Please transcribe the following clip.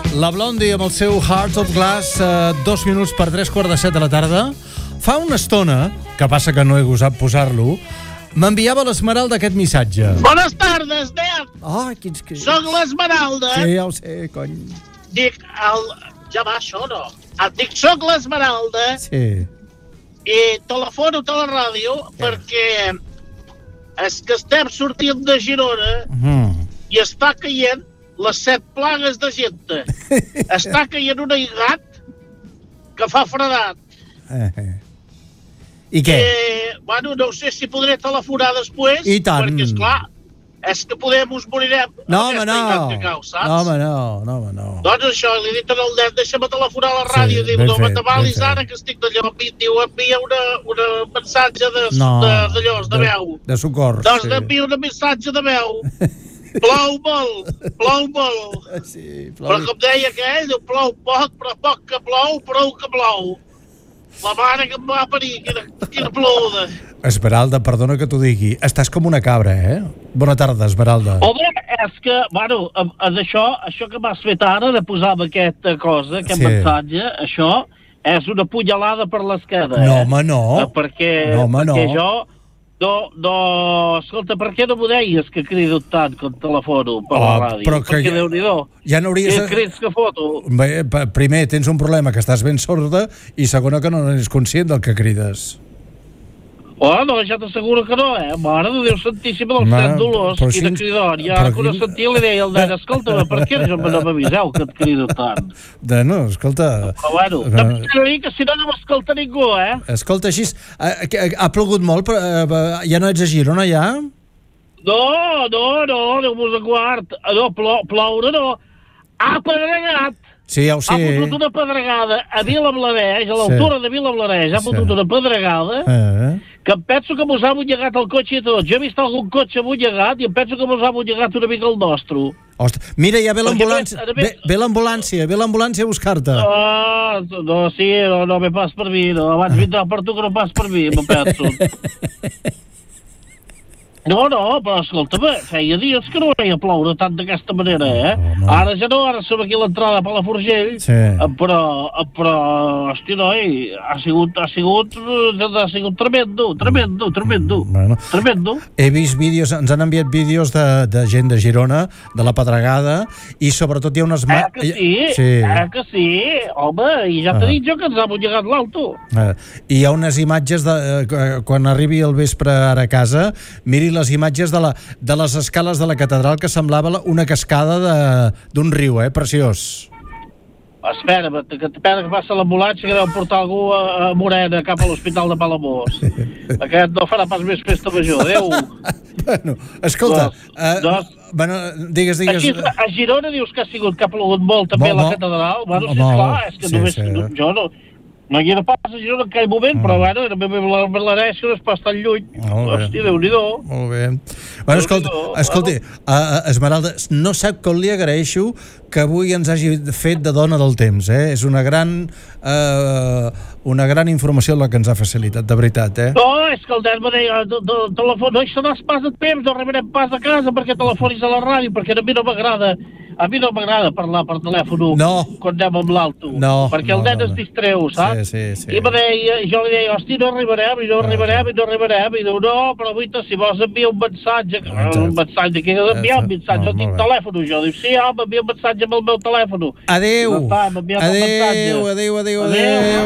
La Blondie amb el seu Heart of Glass, 2 minuts per 3:15 de la tarda. Fa una estona, que passa que no he gosat posar-lo, m'enviava l'Esmeralda aquest missatge. Bones tardes, Deb. Ai, quins que... Soc l'Esmeralda. Sí, ja ho sé, cony. Dic, ja va, això, no? Dic, soc l'Esmeralda. Sí. I telefono a la ràdio perquè és que estem sortint de Girona i està caient les 7 plagues de gent. Està caient un aiguat que fa fredat. I què? Bueno, no sé si podré telefonar després. I tant. Perquè, esclar, és que podem us morirem. No, home, no. Que cau, saps? No, home, no. Doncs això, li he dit al nen, deixa'm telefonar a la ràdio. Diu, no m'atabalis ara, que estic d'allò. Diu, envia un missatge d'allò, de veu. De socors. Doncs envia un missatge de veu. Plou molt. Sí, plou. Però com deia aquell, diu, plou poc, però poc que plou, prou que plou. La mare que em va parir, quina plouda. Esmeralda, perdona que t'ho digui, estàs com una cabra, Bona tarda, Esmeralda. Home, és que, bueno, això que m'has fet ara, de posar aquesta cosa, aquest missatge, això és una punyalada per l'esquena. No, home, no. Perquè jo... No, escolta, per què no m'ho deies que crido tant quan telefono per la ràdio? Perquè Déu-n'hi-do. Ja n'hauries... Que crits que foto. Bé, primer, tens un problema, que estàs ben sorda, i segona, que no n'és conscient del que crides. Oh, no, ja t'asseguro que no, Mare de Déu Santíssima dels Set Dolors, quina cridor. Ja quan ho sentia li deia al nen, escolta, per què no m'aviseu que et crido tant? No, escolta... Però bueno, també t'he de dir que si no m'escolta ningú, Escolta, així, ha plogut molt, ja no ets a Girona, ja? No, Déu-vos de guard. No, ploure no. Ha pedregat. Sí, ja ho sé. Ha fotut una pedregada a Vilablareix, a l'altura de Vilablareix, ha fotut una pedregada que em penso que mos ha mullegat el cotxe i tot. Jo he vist algun cotxe mullegat i em penso que mos ha mullegat una mica el nostre. Ostres, mira, ja ve l'ambulància. Ve l'ambulància a buscar-te. No, sí, no ve pas per mi. No. Abans vindrà per tu que no pas per mi, m'ho penso. No, però escolta'm, feia dies que no veia ploure tant d'aquesta manera, Ara ja no, ara som aquí a l'entrada a Palafrugell, però, hòstia, noi, ha sigut tremendo. Bueno, tremendo. He vist vídeos, ens han enviat vídeos de gent de Girona, de la pedregada, i sobretot hi ha unes... que sí, home, i ja t'he dit jo que ens ha mullegat l'alto. I hi ha unes imatges quan arribi el vespre ara a casa, miri les imatges de les escales de la catedral, que semblava una cascada d'un riu, preciós. Espera que passa l'ambulància, que deu portar algú a Morena cap a l'Hospital de Palamós. Aquest no farà pas més festa major, adéu. Bueno, escolta, digues... A Girona dius que ha sigut que ha plogut molt també a la catedral? Bueno, sisplau, és que només... Jo no hi era pas a Girona en aquell moment, però bueno, era l'Arès que no és pas tan lluny. Hòstia, Déu-n'hi-do. Molt bé. Bueno, escolta, Esmeralda, no sap com li agraeixo que avui ens hagi fet de dona del temps, És una gran informació la que ens ha facilitat, de veritat, No, és que el nen me deia, no hi seràs pas a temps, no arribarem pas a casa perquè telefonis a la ràdio, perquè a mi no m'agrada parlar per telèfon quan anem amb l'alto, perquè el nen es distreu, saps? Sí. I jo li deia, hosti, no arribarem, i diu, no, però avui si vols enviar un missatge, que he d'enviar un missatge, no tinc telèfon, jo dic, sí, home, envia un missatge amb el meu telèfon. Adéu. Adéu.